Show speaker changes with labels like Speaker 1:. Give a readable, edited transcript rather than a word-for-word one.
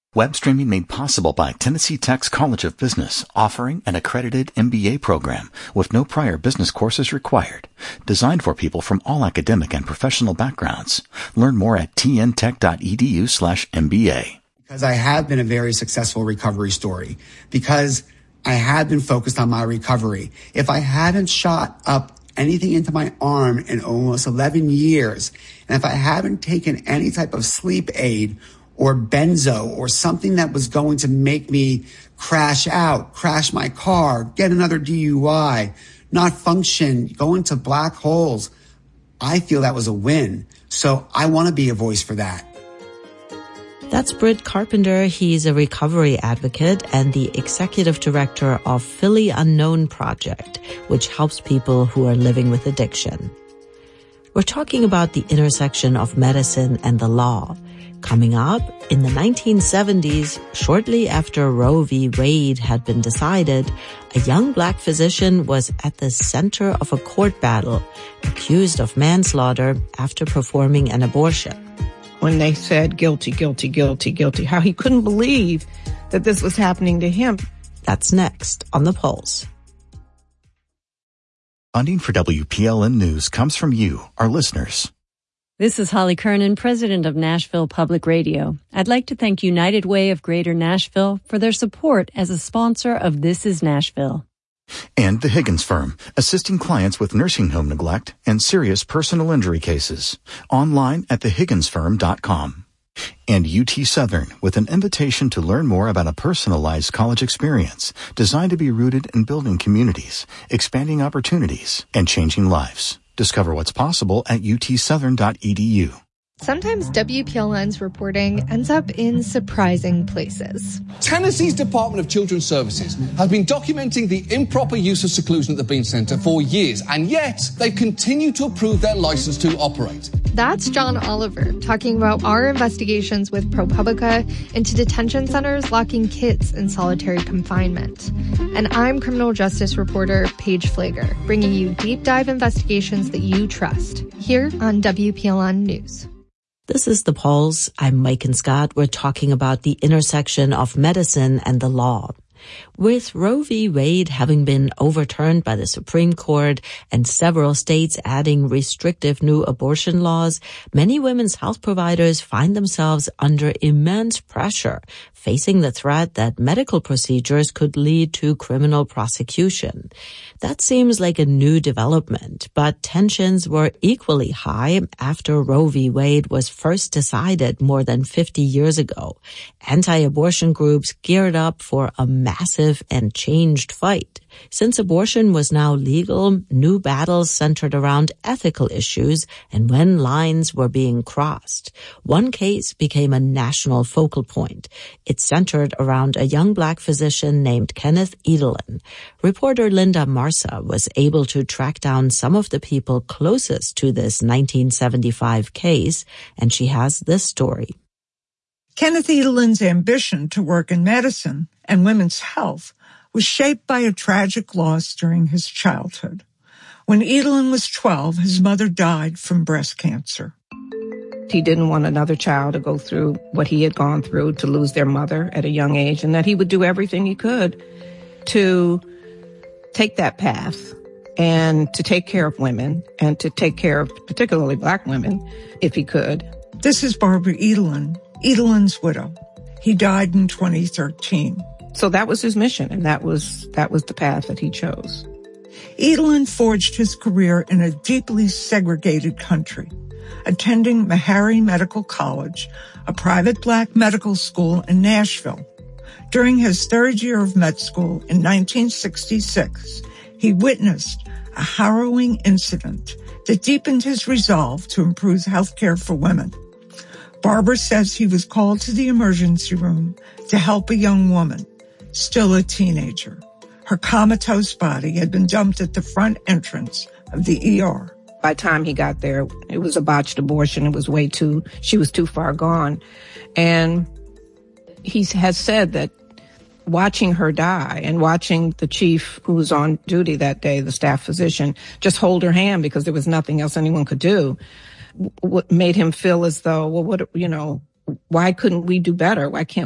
Speaker 1: Web streaming made possible by Tennessee Tech's College of Business, offering an accredited MBA program with no prior business courses required. Designed for people from all academic and professional backgrounds. Learn more at tntech.edu/MBA.
Speaker 2: Because I have been a very successful recovery story. Because I have been focused on my recovery. If I hadn't shot up anything into my arm in almost 11 years, and if I haven't taken any type of sleep aid or benzo or something that was going to make me crash out, crash my car, get another DUI, not function, go into black holes, I feel that was a win. So I want to be a voice for that.
Speaker 3: That's Britt Carpenter. He's a recovery advocate and the executive director of Philly Unknown Project, which helps people who are living with addiction. We're talking about the intersection of medicine and the law. Coming up, in the 1970s, shortly after Roe v. Wade had been decided, a young black physician was at the center of a court battle, accused of manslaughter after performing an abortion.
Speaker 4: When they said guilty, guilty, guilty, guilty, how he couldn't believe that this was happening to him.
Speaker 3: That's next on The Pulse.
Speaker 1: Funding for WPLN News comes from you, our listeners.
Speaker 5: This is Holly Kernan, president of Nashville Public Radio. I'd like to thank United Way of Greater Nashville for their support as a sponsor of This is Nashville.
Speaker 1: And the Higgins Firm, assisting clients with nursing home neglect and serious personal injury cases. Online at thehigginsfirm.com. And UT Southern, with an invitation to learn more about a personalized college experience designed to be rooted in building communities, expanding opportunities, and changing lives. Discover what's possible at utsouthern.edu.
Speaker 6: Sometimes WPLN's reporting ends up in surprising places.
Speaker 7: Tennessee's Department of Children's Services has been documenting the improper use of seclusion at the Bean Center for years, and yet they've continued to approve their license to operate.
Speaker 6: That's John Oliver talking about our investigations with ProPublica into detention centers locking kids in solitary confinement. And I'm criminal justice reporter Paige Flager, bringing you deep dive investigations that you trust here on WPLN News.
Speaker 3: This is The Pulse. I'm Mike and Scott. We're talking about the intersection of medicine and the law. With Roe v. Wade having been overturned by the Supreme Court and several states adding restrictive new abortion laws, many women's health providers find themselves under immense pressure, facing the threat that medical procedures could lead to criminal prosecution. That seems like a new development, but tensions were equally high after Roe v. Wade was first decided more than 50 years ago. Anti-abortion groups geared up for a massive and changed fight. Since abortion was now legal, new battles centered around ethical issues and when lines were being crossed. One case became a national focal point. It centered around a young black physician named Kenneth Edelin. Reporter Linda Marsa was able to track down some of the people closest to this 1975 case, and she has this story.
Speaker 8: Kenneth Edelin's ambition to work in medicine and women's health was shaped by a tragic loss during his childhood. When Edelin was 12, his mother died from breast cancer.
Speaker 4: He didn't want another child to go through what he had gone through, to lose their mother at a young age, and that he would do everything he could to take that path and to take care of women and to take care of particularly black women if he could.
Speaker 8: This is Barbara Edelin, Edelin's widow. He died in 2013.
Speaker 4: So that was his mission, and that was the path that he chose.
Speaker 8: Edelin forged his career in a deeply segregated country, attending Meharry Medical College, a private black medical school in Nashville. During his third year of med school in 1966, he witnessed a harrowing incident that deepened his resolve to improve health care for women. Barbara says he was called to the emergency room to help a young woman, still a teenager. Her comatose body had been dumped at the front entrance of the ER.
Speaker 4: By the time he got there, it was a botched abortion. She was too far gone. And he has said that watching her die and watching the chief who was on duty that day, the staff physician, just hold her hand because there was nothing else anyone could do, what made him feel as though, why couldn't we do better? Why can't